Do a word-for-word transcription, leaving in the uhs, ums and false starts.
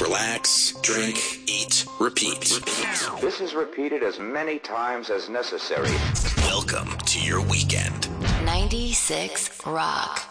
relax, drink, eat, repeat. This is repeated as many times as necessary. Welcome to your weekend. ninety-six Rock.